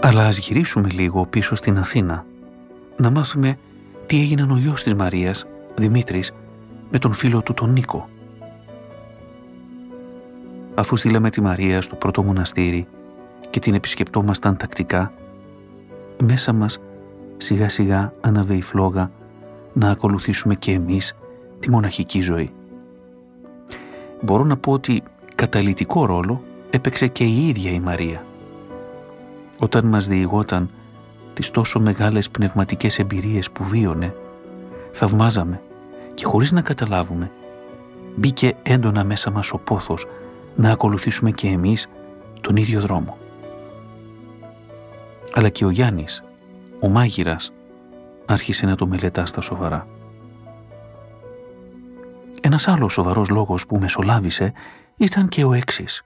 Αλλά ας γυρίσουμε λίγο πίσω στην Αθήνα, να μάθουμε τι έγιναν ο γιος της Μαρίας, Δημήτρης, με τον φίλο του τον Νίκο. Αφού στείλαμε τη Μαρία στο πρώτο μοναστήρι και την επισκεπτόμασταν τακτικά, μέσα μας σιγά σιγά άναβε η φλόγα να ακολουθήσουμε και εμείς τη μοναχική ζωή. Μπορώ να πω ότι καταλυτικό ρόλο έπαιξε και η ίδια η Μαρία. Όταν μας διηγόταν τις τόσο μεγάλες πνευματικές εμπειρίες που βίωνε, θαυμάζαμε και χωρίς να καταλάβουμε μπήκε έντονα μέσα μας ο πόθος να ακολουθήσουμε και εμείς τον ίδιο δρόμο. Αλλά και ο Γιάννης, ο μάγειρας, άρχισε να το μελετά στα σοβαρά. Ένας άλλος σοβαρός λόγος που μεσολάβησε ήταν και ο εξής.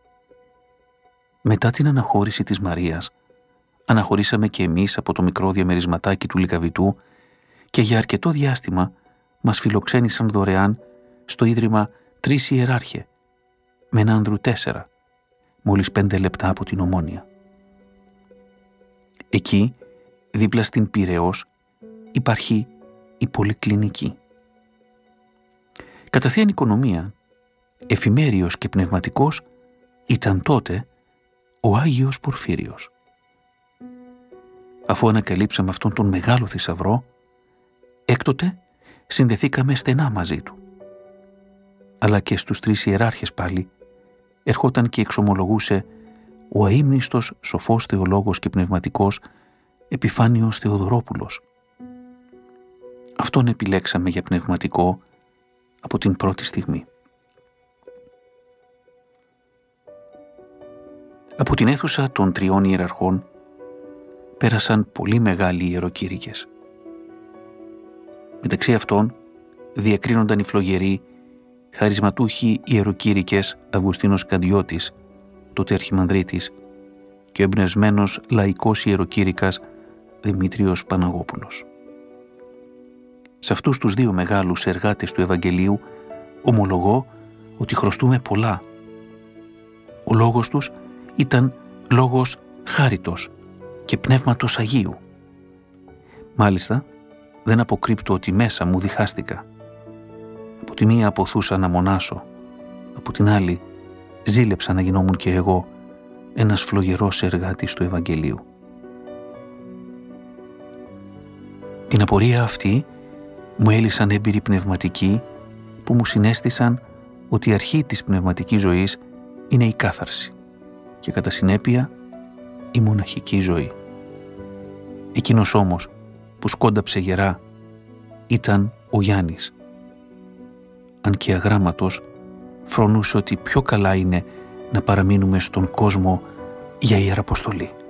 Μετά την αναχώρηση της Μαρίας, αναχωρήσαμε και εμείς από το μικρό διαμερισματάκι του Λυκαβητού και για αρκετό διάστημα μας φιλοξένησαν δωρεάν στο Ίδρυμα 3 Ιεράρχε, με ένα Άνδρου 4, μόλις 5 λεπτά από την Ομόνια. Εκεί, δίπλα στην Πειραιώς, υπάρχει η Πολυκλινική. Κατά θείαν οικονομία, εφημέριος και πνευματικός ήταν τότε ο Άγιος Πορφύριος. Αφού ανακαλύψαμε αυτόν τον μεγάλο θησαυρό, έκτοτε συνδεθήκαμε στενά μαζί του. Αλλά και στους 3 ιεράρχες πάλι ερχόταν και εξομολογούσε ο αείμνηστος σοφός θεολόγος και πνευματικός Επιφάνιος Θεοδωρόπουλος. Αυτόν επιλέξαμε για πνευματικό από την πρώτη στιγμή. Από την αίθουσα των 3 ιεραρχών πέρασαν πολύ μεγάλοι ιεροκήρυκες. Μεταξύ αυτών διακρίνονταν οι φλογεροί χαρισματούχοι ιεροκήρυκες Αυγουστίνος Καντιώτης, τότε αρχιμανδρίτης, και ο εμπνευσμένος λαϊκός ιεροκήρυκας Δημήτριος Παναγόπουλος. Σε αυτούς τους 2 μεγάλους εργάτες του Ευαγγελίου ομολογώ ότι χρωστούμε πολλά. Ο λόγος τους ήταν λόγος χάριτος και πνεύματος Αγίου. Μάλιστα, δεν αποκρύπτω ότι μέσα μου διχάστηκα. Από τη μία αποθούσα να μονάσω, από την άλλη ζήλεψα να γινόμουν και εγώ ένας φλογερός εργάτης του Ευαγγελίου. Την απορία αυτή μου έλυσαν έμπειροι πνευματικοί που μου συνέστησαν ότι η αρχή της πνευματικής ζωής είναι η κάθαρση και κατά συνέπεια η μοναχική ζωή. Εκείνος όμως που σκόνταψε γερά ήταν ο Γιάννης. Αν και αγράμματος, φρονούσε ότι πιο καλά είναι να παραμείνουμε στον κόσμο για ιεραποστολή.